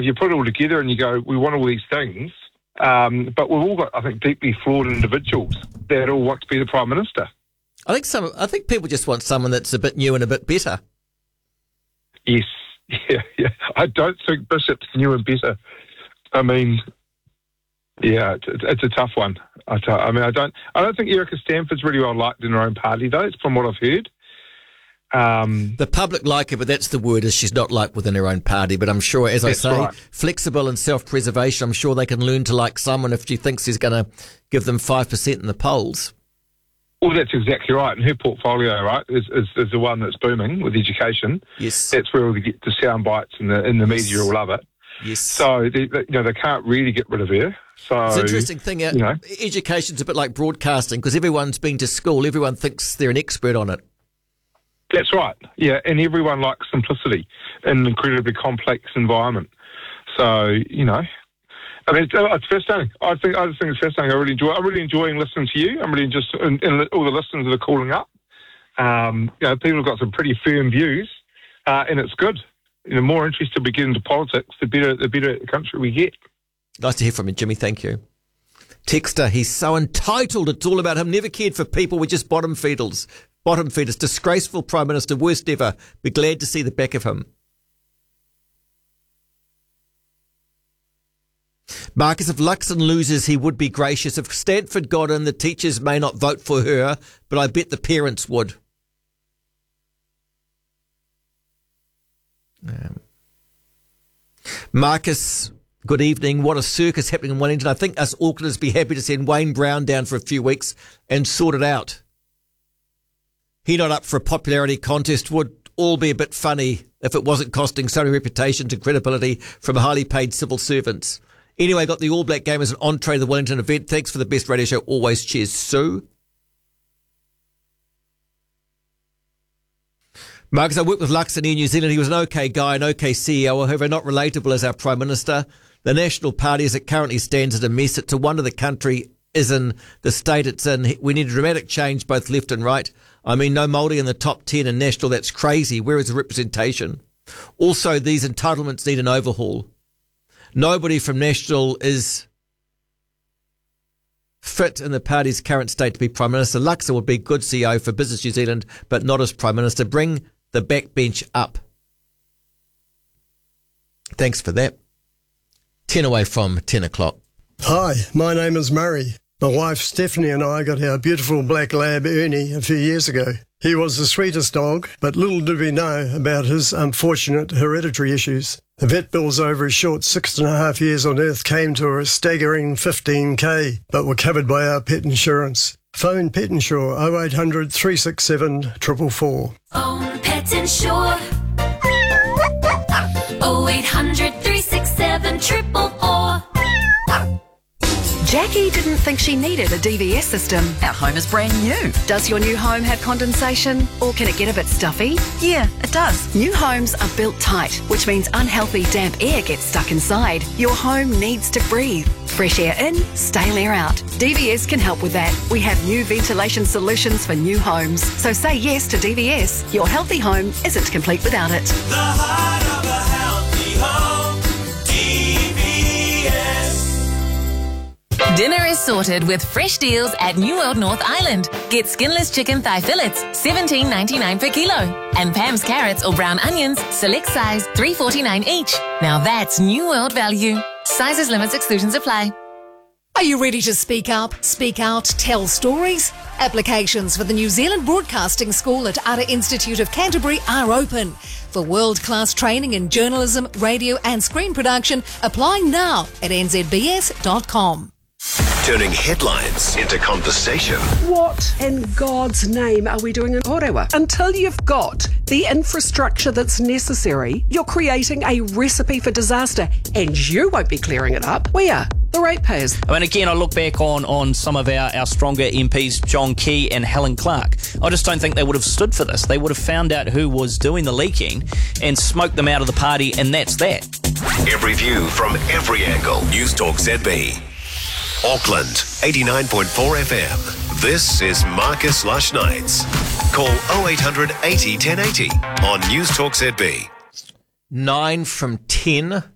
if you put it all together and you go, we want all these things, but we've all got, I think, deeply flawed individuals that all want to be the Prime Minister. I think people just want someone that's a bit new and a bit better. Yes, yeah. I don't think Bishop's new and better. I mean, yeah, it's a tough one. I don't think Erica Stanford's really well liked in her own party, though. It's from what I've heard. The public like her, but that's the word, is she's not liked within her own party. But I'm sure, as I say, right, flexible and self-preservation, I'm sure they can learn to like someone if she thinks he's going to give them 5% in the polls. Well, that's exactly right. And her portfolio, right, is the one that's booming with education. Yes. That's where we get the sound bites and the media will love it. Yes. So, they can't really get rid of her. So, it's an interesting thing. Education's a bit like broadcasting because everyone's been to school. Everyone thinks they're an expert on it. That's right. Yeah, and everyone likes simplicity in an incredibly complex environment. So, I mean, it's fascinating. I just think it's fascinating. I'm really enjoying listening to you. I'm really just in all the listeners that are calling up. People have got some pretty firm views, and it's good. The more interested we get into politics, the better the country we get. Nice to hear from you, Jimmy. Thank you. Texter, he's so entitled. It's all about him. Never cared for people. We're just bottom feeders. Bottom feeders. Disgraceful Prime Minister. Worst ever. Be glad to see the back of him. Marcus, if Luxon loses, he would be gracious. If Stanford got in, the teachers may not vote for her, but I bet the parents would. Marcus, good evening. What a circus happening in Wellington. I think us Aucklanders be happy to send Wayne Brown down for a few weeks and sort it out. He not up for a popularity contest would all be a bit funny if it wasn't costing so many reputations and credibility from highly paid civil servants. Anyway, got the All Black game as an entree to the Wellington event. Thanks for the best radio show. Always. Cheers, Sue. Marcus, I worked with Luxon in New Zealand. He was an okay guy, an okay CEO, however not relatable as our Prime Minister. The National Party, as it currently stands, is a mess. It's a wonder the country is in the state it's in. We need a dramatic change, both left and right. I mean, no Māori in the top 10 in National. That's crazy. Where is the representation? Also, these entitlements need an overhaul. Nobody from National is fit in the party's current state to be Prime Minister. Luxon would be good CEO for Business New Zealand, but not as Prime Minister. Bring the backbench up. Thanks for that. 10 away from 10 o'clock. Hi, my name is Murray. My wife Stephanie and I got our beautiful black lab Ernie a few years ago. He was the sweetest dog, but little did we know about his unfortunate hereditary issues. The vet bills over his short 6.5 years on Earth came to a staggering 15k, but were covered by our pet insurance. Phone Pet Insure 0800 367 444. Phone Pet Insure 0800 367 444. Jackie didn't think she needed a DVS system. Our home is brand new. Does your new home have condensation, or can it get a bit stuffy? Yeah, it does. New homes are built tight, which means unhealthy damp air gets stuck inside. Your home needs to breathe. Fresh air in, stale air out. DVS can help with that. We have new ventilation solutions for new homes. So say yes to DVS. Your healthy home isn't complete without it. The heart of a healthy home. DVS. Dinner is sorted with fresh deals at New World North Island. Get skinless chicken thigh fillets, $17.99 per kilo. And Pam's carrots or brown onions, select size, $3.49 each. Now that's New World value. Sizes, limits, exclusions apply. Are you ready to speak up, speak out, tell stories? Applications for the New Zealand Broadcasting School at Ara Institute of Canterbury are open. For world-class training in journalism, radio and screen production, apply now at nzbs.com. Turning headlines into conversation. What in God's name are we doing in Orewa? Until you've got the infrastructure that's necessary, you're creating a recipe for disaster, and you won't be clearing it up. We are, the ratepayers. I mean, again, I look back on some of our stronger MPs, John Key and Helen Clark. I just don't think they would have stood for this. They would have found out who was doing the leaking and smoked them out of the party, and that's that. Every view from every angle. News Talk ZB. Auckland, 89.4 FM. This is Marcus Lush Nights. Call 0800 80 1080 on News Talk ZB. 9 from 10.